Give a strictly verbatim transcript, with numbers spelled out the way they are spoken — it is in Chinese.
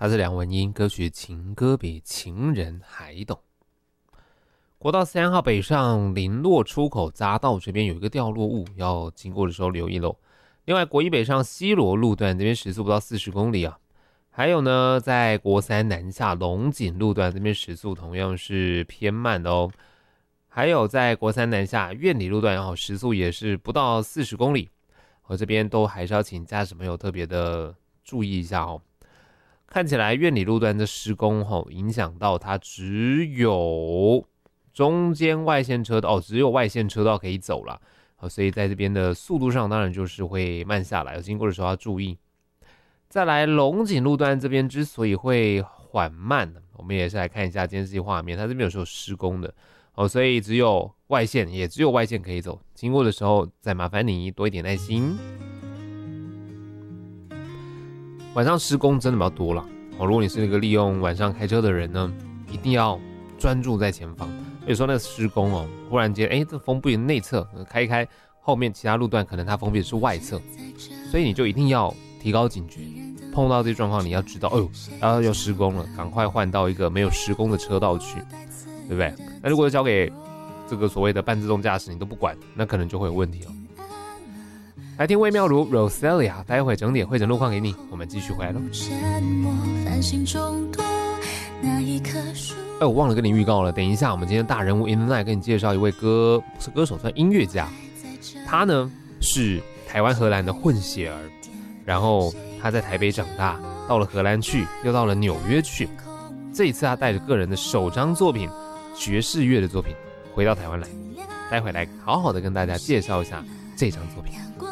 它是梁文音歌曲《情歌比情人还懂》。国道三号北上林落出口匝道这边有一个掉落物，要经过的时候留意喽。另外，国一北上西螺路段这边时速不到四十公里啊。还有呢，在国三南下龙井路段这边时速同样是偏慢的哦。还有在国三南下苑里路段哦，时速也是不到四十公里。我这边都还是要请驾驶朋友特别的注意一下哦。看起来苑里路段的施工哦，影响到它只有中间外线车道哦，只有外线车道可以走了，所以在这边的速度上当然就是会慢下来，经过的时候要注意。再来龙井路段这边之所以会缓慢，我们也是来看一下监视器画面，它这边有时候施工的哦，所以只有外线，也只有外线可以走，经过的时候再麻烦你多一点耐心。晚上施工真的比较多了哦，如果你是那个利用晚上开车的人呢，一定要专注在前方。有时候那个施工哦，忽然间，哎，这封闭的内侧开一开，后面其他路段可能它封闭的是外侧，所以你就一定要提高警觉。碰到这些状况，你要知道，哦，然后要施工了，赶快换到一个没有施工的车道去，对不对？那如果交给这个所谓的半自动驾驶，你都不管，那可能就会有问题哦。来听魏妙如 Rosalia， 待会整点会诊路况给你，我们继续回来喽。哎，我忘了跟你预告了，等一下我们今天大人物 in the night 跟你介绍一位歌，不是歌手，算音乐家。他呢是台湾荷兰的混血儿，然后他在台北长大，到了荷兰去，又到了纽约去。这一次他带着个人的首张作品，爵士乐的作品，回到台湾来。待会来好好的跟大家介绍一下这张作品。